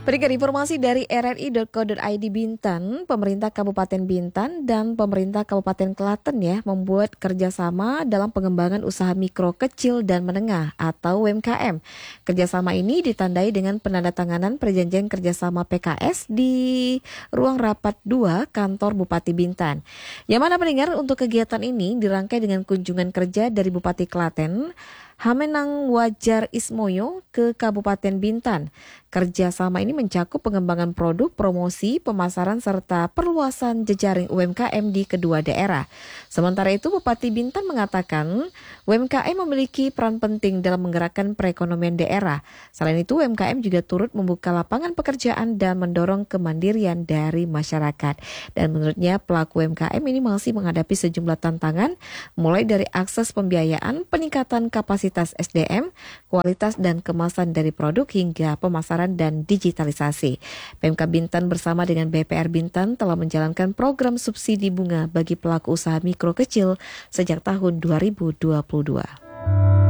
Berikan informasi dari rri.co.id Bintan, pemerintah Kabupaten Bintan dan pemerintah Kabupaten Klaten membuat kerjasama dalam pengembangan usaha mikro kecil dan menengah atau UMKM. Kerjasama ini ditandai dengan penandatanganan perjanjian kerjasama PKS di ruang rapat 2 kantor Bupati Bintan. Yang mana pendengar, untuk kegiatan ini dirangkai dengan kunjungan kerja dari Bupati Klaten, Hamenang Wajar Ismoyo ke Kabupaten Bintan. Kerjasama ini mencakup pengembangan produk, promosi, pemasaran, serta perluasan jejaring UMKM di kedua daerah. Sementara itu, Bupati Bintan mengatakan UMKM memiliki peran penting dalam menggerakkan perekonomian daerah. Selain itu, UMKM juga turut membuka lapangan pekerjaan dan mendorong kemandirian dari masyarakat. Dan menurutnya, pelaku UMKM ini masih menghadapi sejumlah tantangan, mulai dari akses pembiayaan, peningkatan kapasitas SDM, kualitas dan kemasan dari produk, hingga pemasaran dan digitalisasi. Pemkab Bintan bersama dengan BPR Bintan telah menjalankan program subsidi bunga bagi pelaku usaha mikro kecil sejak tahun 2022.